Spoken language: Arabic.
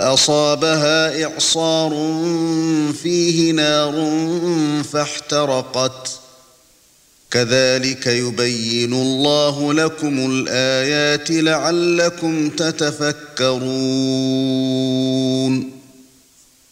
فأصابها إعصار فيه نار فاحترقت كذلك يبين الله لكم الآيات لعلكم تتفكرون